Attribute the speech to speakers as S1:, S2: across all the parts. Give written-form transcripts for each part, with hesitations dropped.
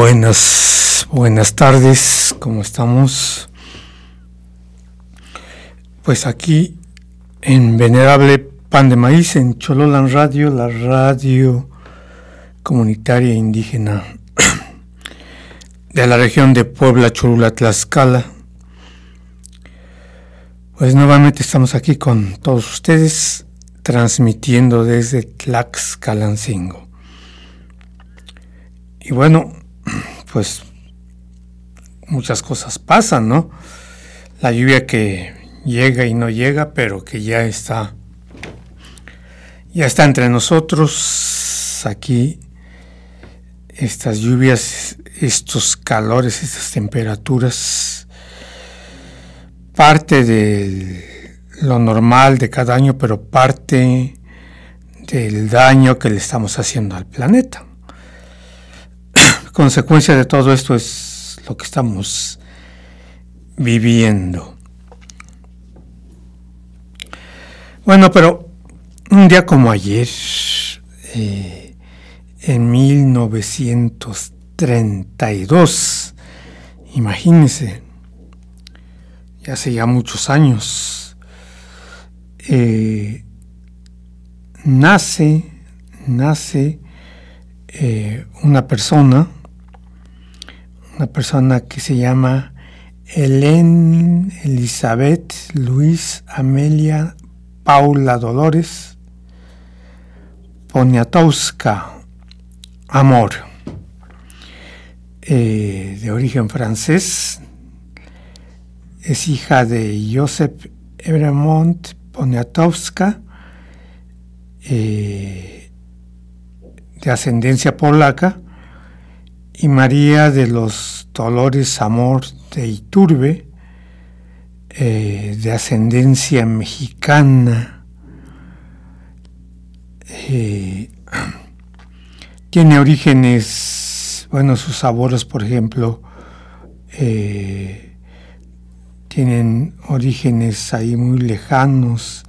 S1: Buenas tardes, ¿cómo estamos? Pues aquí en Venerable Pan de Maíz, en Chololan Radio, la radio comunitaria indígena de la región de Puebla, Cholula, Tlaxcala. Pues nuevamente estamos aquí con todos ustedes, transmitiendo desde Tlaxcalancingo. Y bueno, pues muchas cosas pasan, ¿no? La lluvia que llega y no llega, pero que ya está entre nosotros. Aquí estas lluvias, estos calores, estas temperaturas, parte de lo normal de cada año, pero parte del daño que le estamos haciendo al planeta. Consecuencia de todo esto es lo que estamos viviendo. Bueno, pero un día como ayer, en 1932, imagínense, ya hace ya muchos años, nace una persona que se llama Helen Elizabeth Luis Amelia Paula Dolores Poniatowska Amor, de origen francés. Es hija de Joseph Ebremont Poniatowska, de ascendencia polaca, y María de los Dolores Amor de Iturbe, de ascendencia mexicana. Tiene orígenes, bueno, sus abuelos, por ejemplo, tienen orígenes ahí muy lejanos,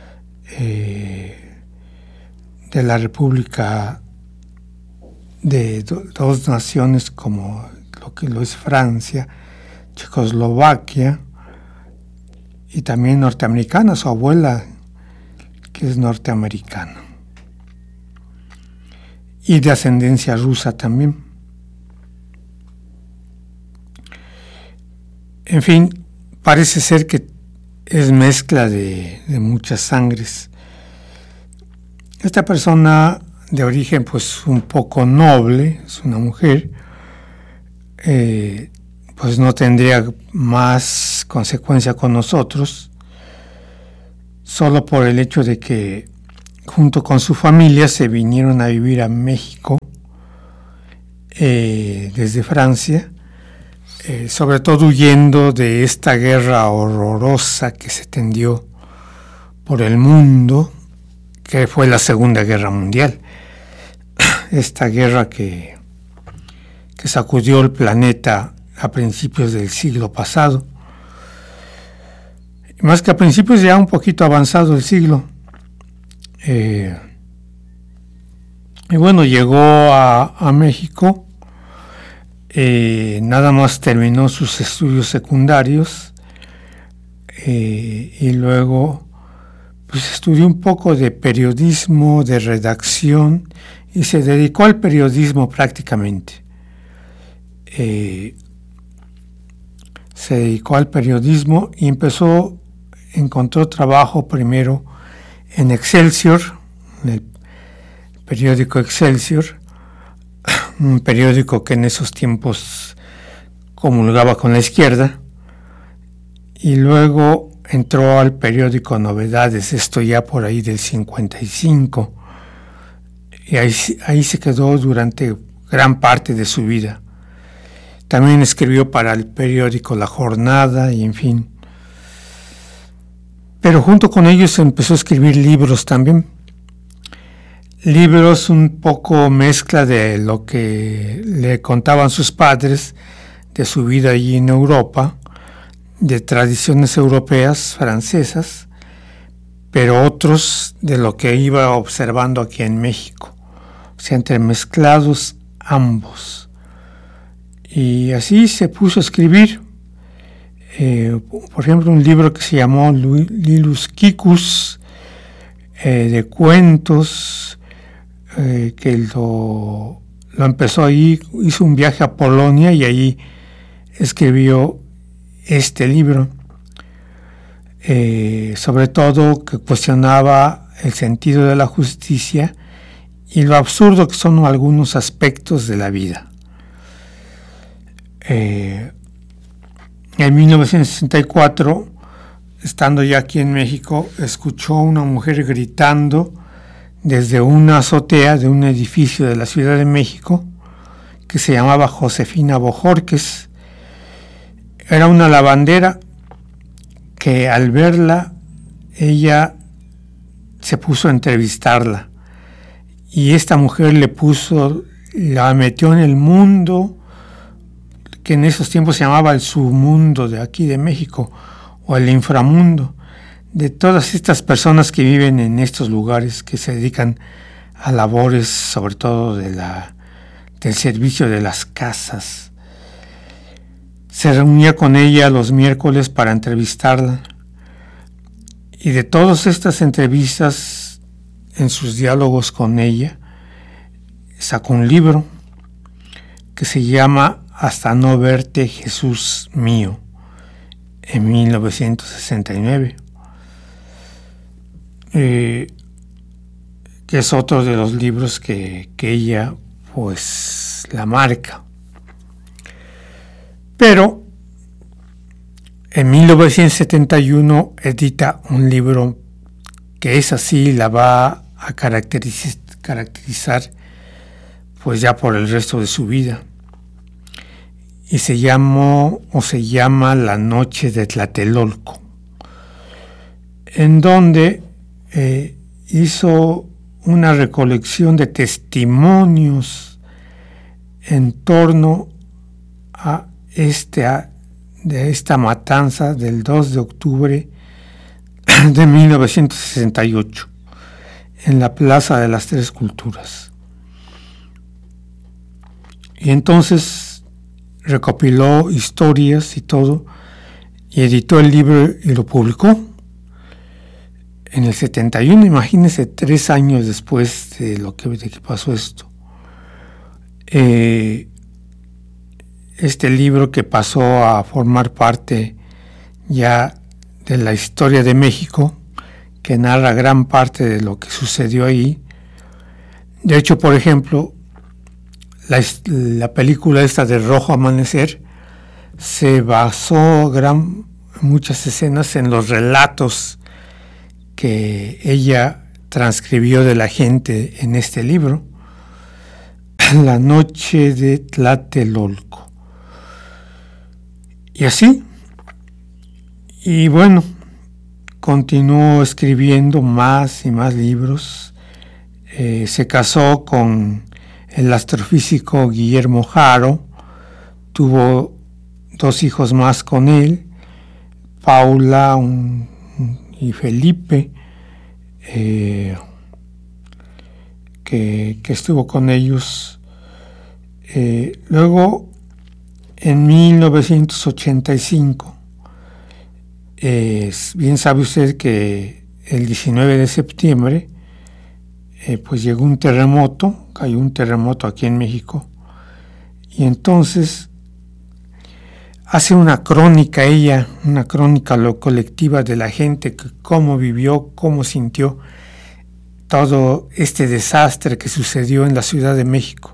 S1: de la República de dos naciones como lo que lo es Francia, Checoslovaquia, y también norteamericana, su abuela, que es norteamericana, y de ascendencia rusa también. En fin, parece ser que es mezcla de muchas sangres. Esta persona de origen pues un poco noble, es una mujer, pues no tendría más consecuencia con nosotros, solo por el hecho de que junto con su familia se vinieron a vivir a México desde Francia, sobre todo huyendo de esta guerra horrorosa que se tendió por el mundo, que fue la Segunda Guerra Mundial. Esta guerra que sacudió el planeta a principios del siglo pasado. Más que a principios, ya un poquito avanzado el siglo. Y bueno, llegó a México, nada más terminó sus estudios secundarios, y luego pues estudió un poco de periodismo, de redacción, y se dedicó al periodismo prácticamente. Se dedicó al periodismo y encontró trabajo primero en Excelsior, en el periódico Excelsior, un periódico que en esos tiempos comulgaba con la izquierda, y luego entró al periódico Novedades, esto ya por ahí del 55, y ahí se quedó durante gran parte de su vida. También escribió para el periódico La Jornada, y en fin. Pero junto con ellos empezó a escribir libros también. Libros un poco mezcla de lo que le contaban sus padres, de su vida allí en Europa, de tradiciones europeas, francesas, pero otros de lo que iba observando aquí en México. O sea, entremezclados ambos. Y así se puso a escribir, por ejemplo, un libro que se llamó Lilus Kikus, de cuentos, que lo empezó ahí, hizo un viaje a Polonia y ahí escribió este libro, sobre todo que cuestionaba el sentido de la justicia y lo absurdo que son algunos aspectos de la vida. En 1964, estando ya aquí en México, escuchó a una mujer gritando desde una azotea de un edificio de la Ciudad de México que se llamaba Josefina Bojorquez. Era una lavandera que al verla ella se puso a entrevistarla y esta mujer la metió en el mundo que en esos tiempos se llamaba el submundo de aquí de México o el inframundo, de todas estas personas que viven en estos lugares, que se dedican a labores sobre todo del servicio de las casas. Se reunía con ella los miércoles para entrevistarla y de todas estas entrevistas, en sus diálogos con ella, sacó un libro que se llama Hasta no verte, Jesús mío, en 1969, que es otro de los libros que ella pues la marca. Pero en 1971 edita un libro que es así, la va a caracterizar pues ya por el resto de su vida. Y se llama La noche de Tlatelolco, en donde hizo una recolección de testimonios en torno a esta matanza del 2 de octubre de 1968 en la Plaza de las Tres Culturas. Y entonces recopiló historias y todo, y editó el libro y lo publicó en el 71, imagínense, 3 años después de que pasó esto. Este libro que pasó a formar parte ya de la historia de México, que narra gran parte de lo que sucedió ahí. De hecho, por ejemplo, la película esta de Rojo Amanecer se basó muchas escenas en los relatos que ella transcribió de la gente en este libro, La noche de Tlatelolco. Y así, y bueno, continuó escribiendo más y más libros. Se casó con el astrofísico Guillermo Haro, tuvo 2 hijos más con él, Paula y Felipe, que estuvo con ellos. Luego, en 1985, bien sabe usted que el 19 de septiembre pues llegó un terremoto, cayó un terremoto aquí en México, y entonces hace una crónica colectiva de la gente, cómo vivió, cómo sintió todo este desastre que sucedió en la Ciudad de México.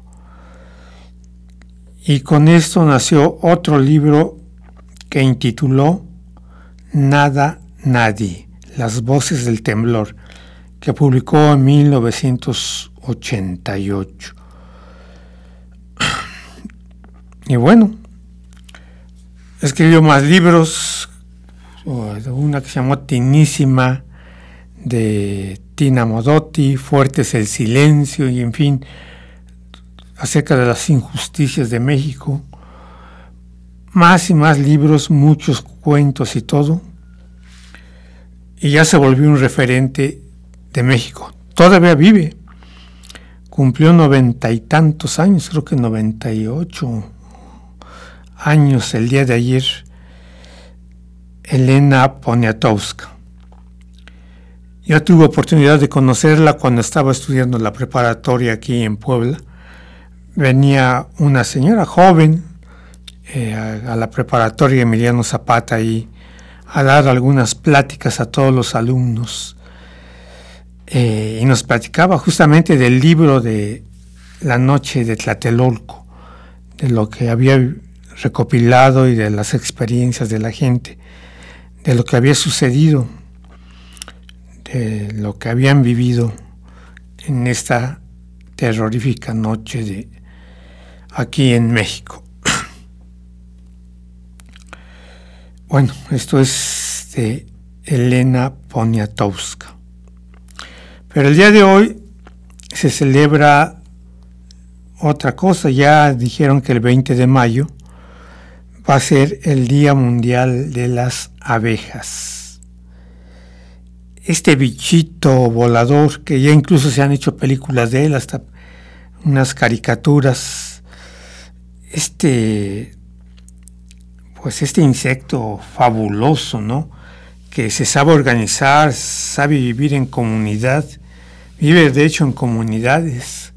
S1: Y con esto nació otro libro que intituló Nada, Nadie, las voces del temblor, que publicó en 1988. Y bueno, escribió más libros, una que se llamó Tinísima, de Tina Modotti, Fuerte es el silencio, y en fin, acerca de las injusticias de México. Más y más libros, muchos cuentos y todo. Y ya se volvió un referente de México. Todavía vive. Cumplió 90 y tantos años, creo que 98 años el día de ayer Elena Poniatowska. Yo tuve oportunidad de conocerla cuando estaba estudiando la preparatoria aquí en Puebla. Venía una señora joven a la preparatoria Emiliano Zapata ahí a dar algunas pláticas a todos los alumnos. Y nos platicaba justamente del libro de La Noche de Tlatelolco, de lo que había recopilado y de las experiencias de la gente, de lo que había sucedido, de lo que habían vivido en esta terrorífica noche aquí en México. Bueno, esto es de Elena Poniatowska. Pero el día de hoy se celebra otra cosa. Ya dijeron que el 20 de mayo va a ser el Día Mundial de las Abejas. Este bichito volador, que ya incluso se han hecho películas de él, hasta unas caricaturas. Este insecto fabuloso, ¿no? Que se sabe organizar, sabe vivir en comunidad, vive de hecho en comunidades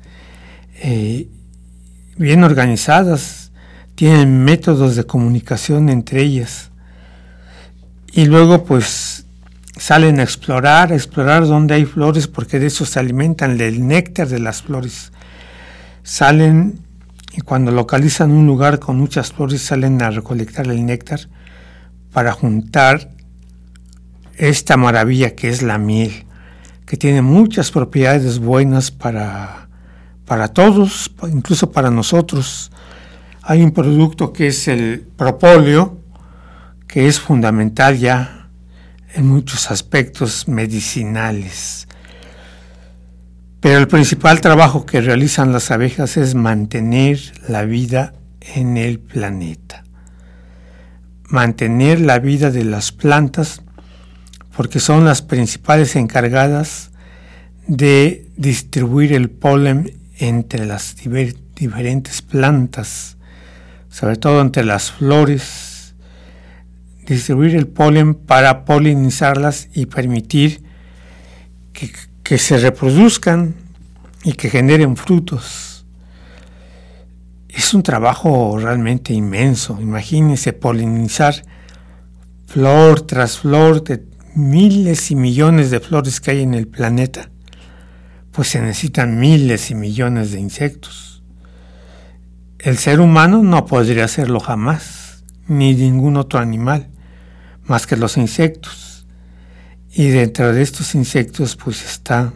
S1: bien organizadas, tienen métodos de comunicación entre ellas. Y luego pues salen a explorar dónde hay flores, porque de eso se alimentan, del néctar de las flores. Salen y cuando localizan un lugar con muchas flores salen a recolectar el néctar para juntar esta maravilla que es la miel, que tiene muchas propiedades buenas para todos, incluso para nosotros. Hay un producto que es el propóleo, que es fundamental ya en muchos aspectos medicinales. Pero el principal trabajo que realizan las abejas es mantener la vida en el planeta. Mantener la vida de las plantas, porque son las principales encargadas de distribuir el polen entre las diferentes plantas, sobre todo entre las flores, distribuir el polen para polinizarlas y permitir que se reproduzcan y que generen frutos. Es un trabajo realmente inmenso. Imagínense polinizar flor tras flor de miles y millones de flores que hay en el planeta. Pues se necesitan miles y millones de insectos. El ser humano no podría hacerlo jamás, ni ningún otro animal, más que los insectos. Y dentro de estos insectos pues está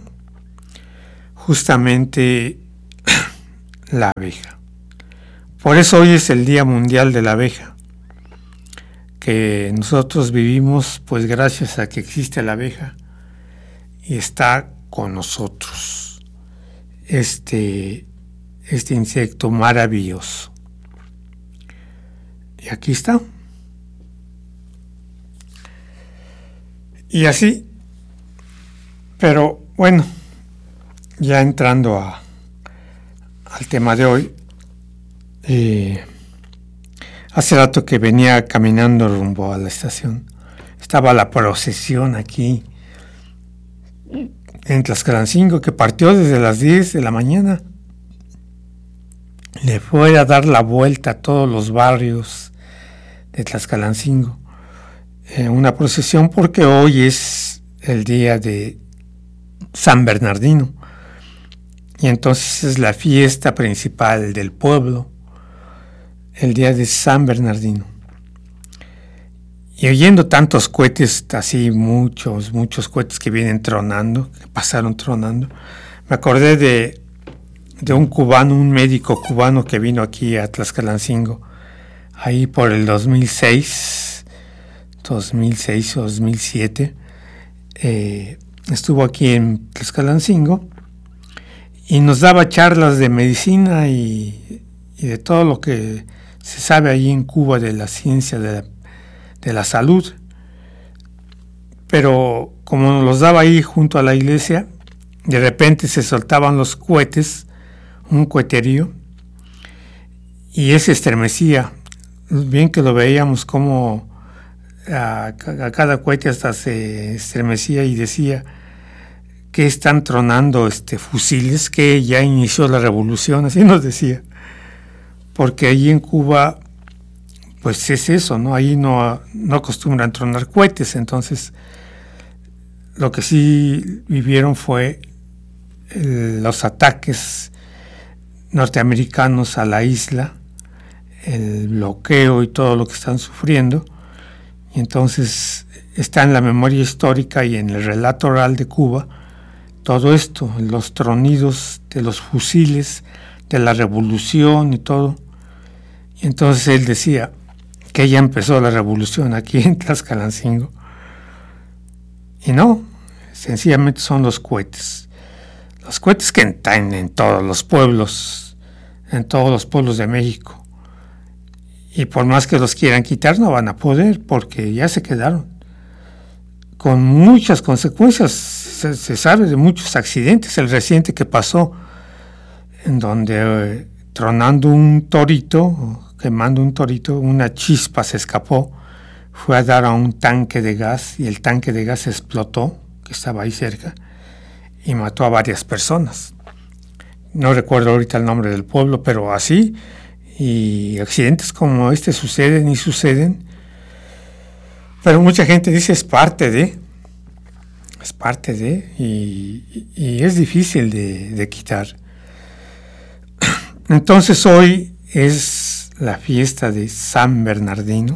S1: justamente la abeja. Por eso hoy es el Día Mundial de la Abeja, que nosotros vivimos pues gracias a que existe la abeja y está con nosotros este insecto maravilloso. Y aquí está. Y así, pero bueno, ya entrando al tema de hoy, hace rato que venía caminando rumbo a la estación, estaba la procesión aquí en Tlaxcalancingo, que partió desde las 10 de la mañana, le fue a dar la vuelta a todos los barrios de Tlaxcalancingo. Una procesión porque hoy es el día de San Bernardino y entonces es la fiesta principal del pueblo, el día de San Bernardino. Y oyendo tantos cohetes, así muchos cohetes que vienen tronando, que pasaron tronando, me acordé de un cubano, un médico cubano que vino aquí a Tlaxcalancingo, ahí por el 2006 o 2007, estuvo aquí en Tlaxcalancingo y nos daba charlas de medicina y de todo lo que se sabe allí en Cuba de la ciencia de la salud. Pero como nos los daba ahí junto a la iglesia, de repente se soltaban los cohetes, un coheterío, y ese estremecía bien que lo veíamos como a cada cohete hasta se estremecía y decía que están tronando fusiles, que ya inició la revolución, así nos decía. Porque ahí en Cuba, pues es eso, ¿no? Ahí no acostumbran tronar cohetes, entonces lo que sí vivieron fue los ataques norteamericanos a la isla, el bloqueo y todo lo que están sufriendo. Y entonces está en la memoria histórica y en el relato oral de Cuba todo esto, los tronidos de los fusiles, de la revolución y todo. Y entonces él decía que ya empezó la revolución aquí en Tlaxcalancingo. Y no, sencillamente son los cohetes. Los cohetes que están en todos los pueblos de México. Y por más que los quieran quitar, no van a poder, porque ya se quedaron. Con muchas consecuencias, se sabe de muchos accidentes. El reciente que pasó, en donde tronando un torito, quemando un torito, una chispa se escapó, fue a dar a un tanque de gas y el tanque de gas explotó, que estaba ahí cerca, y mató a varias personas. No recuerdo ahorita el nombre del pueblo, pero así, y accidentes como este suceden y suceden, pero mucha gente dice es parte de, y es difícil de quitar. Entonces hoy es la fiesta de San Bernardino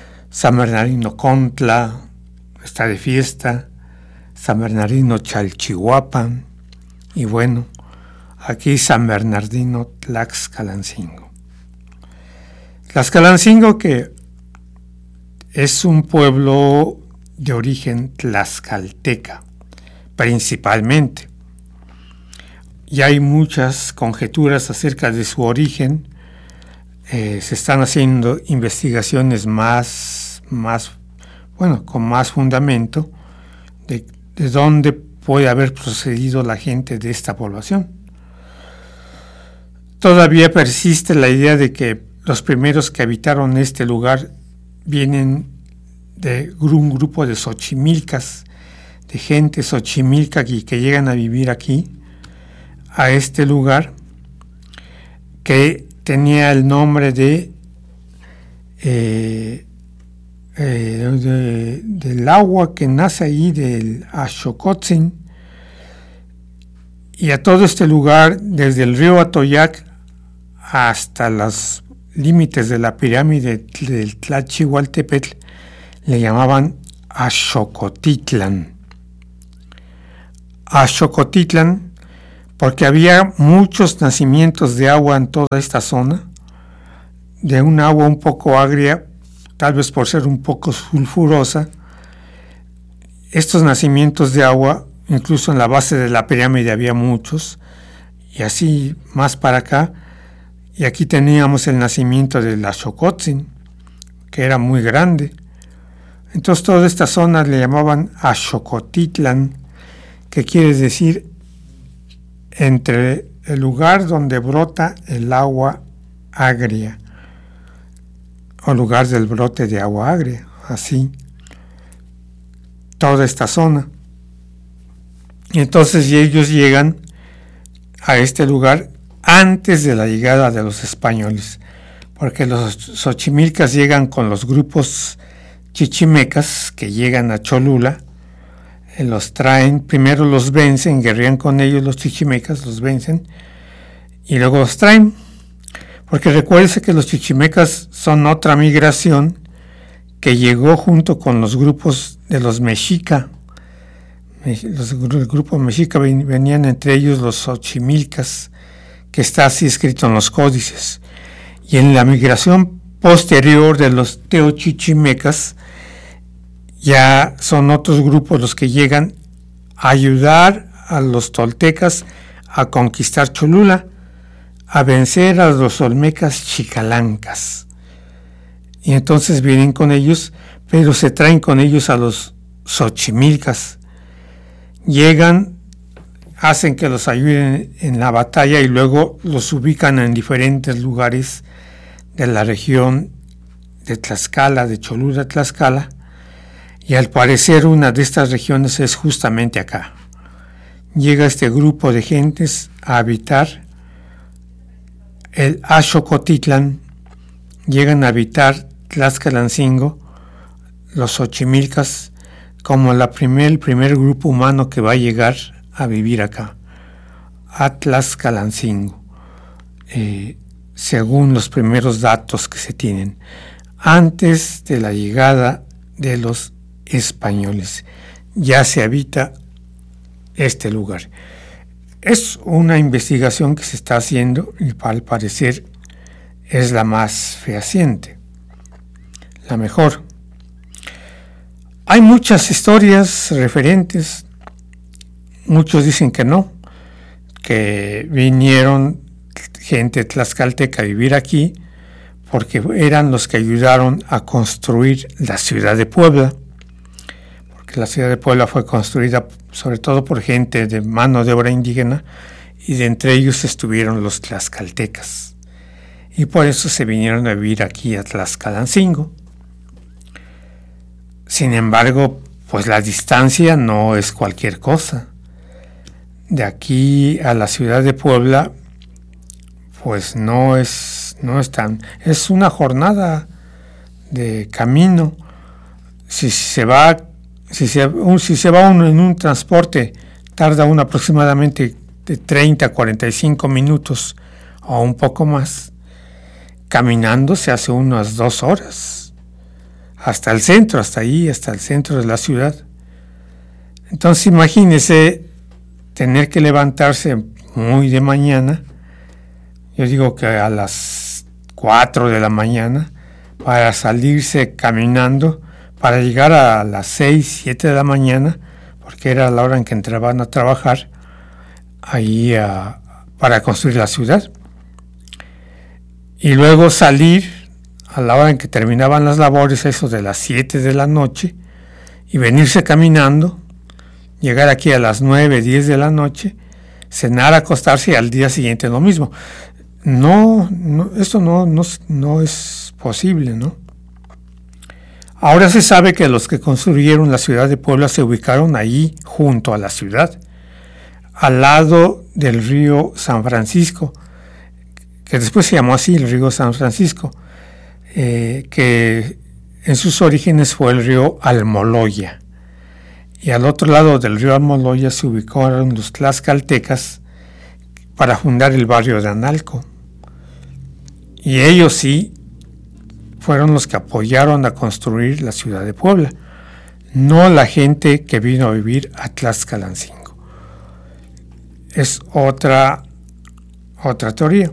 S1: Contla está de fiesta, San Bernardino Chalchihuapan, y bueno, aquí San Bernardino Tlaxcalancingo. Tlaxcalancingo, que es un pueblo de origen tlaxcalteca, principalmente. Y hay muchas conjeturas acerca de su origen. Se están haciendo investigaciones con más fundamento de dónde puede haber procedido la gente de esta población. Todavía persiste la idea de que los primeros que habitaron este lugar vienen de un grupo de xochimilcas, de gente xochimilca que llegan a vivir aquí, a este lugar, que tenía el nombre del agua que nace ahí, del Axocotzin, y a todo este lugar, desde el río Atoyac hasta los límites de la pirámide del Tlachihualtepetl, le llamaban Axocotitlan. Axocotitlan, porque había muchos nacimientos de agua en toda esta zona, de un agua un poco agria, tal vez por ser un poco sulfurosa. Estos nacimientos de agua, incluso en la base de la pirámide había muchos, y así más para acá, y aquí teníamos el nacimiento del Axocotzin, que era muy grande. Entonces toda esta zona le llamaban Axocotitlan, que quiere decir entre el lugar donde brota el agua agria, o lugar del brote de agua agria, así, toda esta zona. Y entonces ellos llegan a este lugar antes de la llegada de los españoles, porque los xochimilcas llegan con los grupos chichimecas que llegan a Cholula, los traen, primero los vencen, guerrean con ellos los chichimecas, los vencen, y luego los traen, porque recuérdese que los chichimecas son otra migración que llegó junto con los grupos de los mexica. El grupo mexica venían entre ellos los xochimilcas, que está así escrito en los códices, y en la migración posterior de los teochichimecas ya son otros grupos los que llegan a ayudar a los toltecas a conquistar Cholula, a vencer a los olmecas chicalancas. Y entonces vienen con ellos, pero se traen con ellos a los xochimilcas. Llegan, hacen que los ayuden en la batalla y luego los ubican en diferentes lugares de la región de Tlaxcala, de Cholula, Tlaxcala, y al parecer una de estas regiones es justamente acá. Llega este grupo de gentes a habitar el Axocotitlán, llegan a habitar Tlaxcalancingo, los Xochimilcas, como el primer grupo humano que va a llegar a vivir acá, a Tlaxcalancingo, según los primeros datos que se tienen, antes de la llegada de los españoles. Ya se habita este lugar. Es una investigación que se está haciendo y al parecer es la más fehaciente, la mejor. Hay muchas historias referentes. Muchos dicen que no, que vinieron gente tlaxcalteca a vivir aquí porque eran los que ayudaron a construir la ciudad de Puebla, porque la ciudad de Puebla fue construida sobre todo por gente de mano de obra indígena, y de entre ellos estuvieron los tlaxcaltecas, y por eso se vinieron a vivir aquí a Tlaxcalancingo. Sin embargo, pues la distancia no es cualquier cosa. De aquí a la ciudad de Puebla, pues no es tan, es una jornada de camino. Si se va uno en un transporte, tarda uno aproximadamente de 30 a 45 minutos o un poco más. Caminando se hace unas 2 horas hasta el centro, hasta el centro de la ciudad. Entonces imagínese tener que levantarse muy de mañana, yo digo que a las 4 de la mañana, para salirse caminando, para llegar a las 6, 7 de la mañana, porque era la hora en que entraban a trabajar ahí para construir la ciudad. Y luego salir a la hora en que terminaban las labores, eso de las 7 de la noche, y venirse caminando, llegar aquí a las 9, 10 de la noche, cenar, acostarse y al día siguiente lo mismo. Esto no es posible, ¿no? Ahora se sabe que los que construyeron la ciudad de Puebla se ubicaron ahí junto a la ciudad, al lado del río San Francisco, que después se llamó así, el río San Francisco, que en sus orígenes fue el río Almoloya. Y al otro lado del río Almoloya se ubicaron los tlaxcaltecas para fundar el barrio de Analco. Y ellos sí fueron los que apoyaron a construir la ciudad de Puebla, no la gente que vino a vivir a Tlaxcalancingo. Es otra teoría.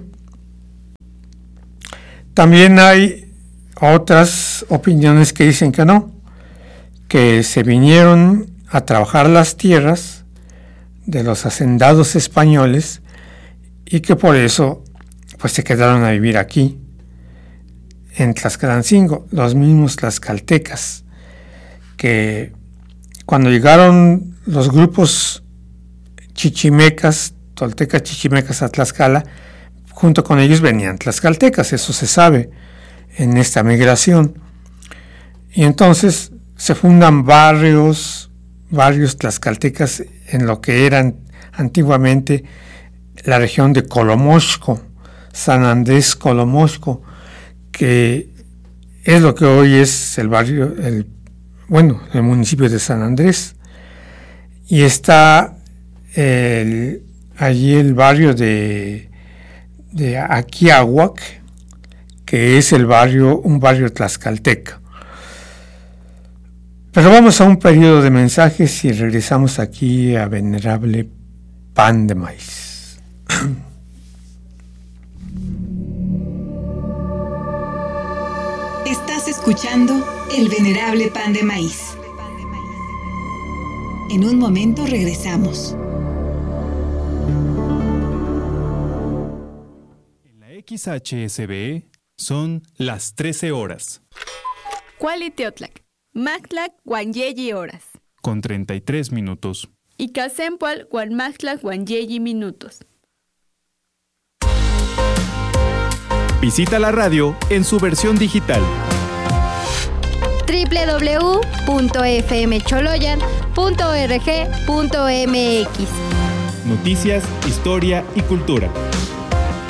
S1: También hay otras opiniones que dicen que no, que se vinieron a trabajar las tierras de los hacendados españoles y que por eso pues se quedaron a vivir aquí en Tlaxcalancingo, los mismos tlaxcaltecas, que cuando llegaron los grupos chichimecas, toltecas chichimecas a Tlaxcala, junto con ellos venían tlaxcaltecas, eso se sabe en esta migración. Y entonces se fundan varios tlaxcaltecas en lo que eran antiguamente la región de Colomoxco, San Andrés Colomoxco, que es lo que hoy es el barrio, el municipio de San Andrés. Y está allí el barrio de Aquiahuac, que es un barrio tlaxcalteca. Pero vamos a un periodo de mensajes y regresamos aquí a Venerable Pan de Maíz.
S2: Estás escuchando El Venerable Pan de Maíz. En un momento regresamos.
S3: En la XHSB son las 13 horas.
S4: Cualiteotlac, Mactlac Guanyeyi horas.
S3: Con 33 minutos.
S4: Y Casempual Guanmactlac Guanyeyi minutos.
S3: Visita la radio en su versión digital.
S5: www.fmcholoyan.org.mx.
S3: Noticias, historia y cultura.